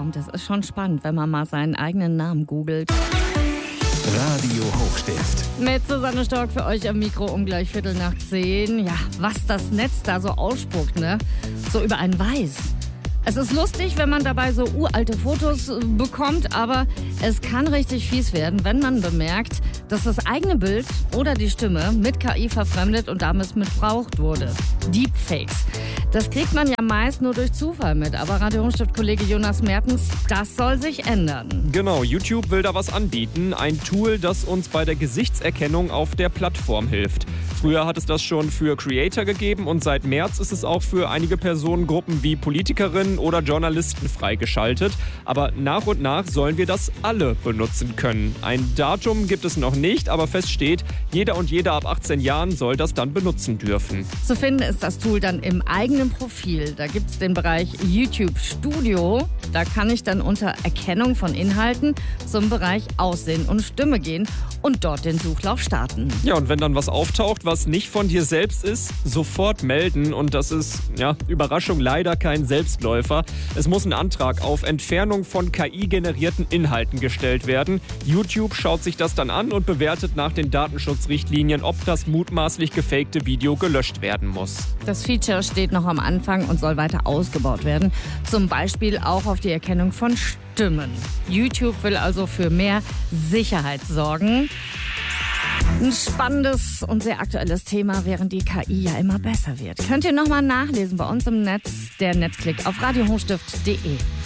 kommt. Das ist schon spannend, wenn man mal seinen eigenen Namen googelt. Radio Hochstift. Mit Susanne Stork für euch am Mikro um gleich 10:15. Ja, was das Netz da so ausspuckt, ne? So über einen weiß. Es ist lustig, wenn man dabei so uralte Fotos bekommt, aber es kann richtig fies werden, wenn man bemerkt, dass das eigene Bild oder die Stimme mit KI verfremdet und damit missbraucht wurde. Deepfakes. Das kriegt man ja meist nur durch Zufall mit, aber Radio Hochstift-Kollege Jonas Mertens, das soll sich ändern. Genau, YouTube will da was anbieten. Ein Tool, das uns bei der Gesichtserkennung auf der Plattform hilft. Früher hat es das schon für Creator gegeben und seit März ist es auch für einige Personengruppen wie Politikerinnen oder Journalisten freigeschaltet. Aber nach und nach sollen wir das alle benutzen können. Ein Datum gibt es noch nicht, aber fest steht, jeder und jede ab 18 Jahren soll das dann benutzen dürfen. Zu finden ist das Tool dann im eigenen Profil. Da gibt es den Bereich YouTube Studio. Da kann ich dann unter Erkennung von Inhalten zum Bereich Aussehen und Stimme gehen und dort den Suchlauf starten. Ja, und wenn dann was auftaucht, was nicht von dir selbst ist, sofort melden. Und das ist, ja, Überraschung, leider kein Selbstläufer. Es muss ein Antrag auf Entfernung von KI-generierten Inhalten gestellt werden. YouTube schaut sich das dann an und bewertet nach den Datenschutzrichtlinien, ob das mutmaßlich gefakte Video gelöscht werden muss. Das Feature steht noch am Anfang und soll weiter ausgebaut werden. Zum Beispiel auch auf die Erkennung von Stimmen. YouTube will also für mehr Sicherheit sorgen. Ein spannendes und sehr aktuelles Thema, während die KI ja immer besser wird. Könnt ihr nochmal nachlesen bei uns im Netz, der Netzklick auf radiohochstift.de.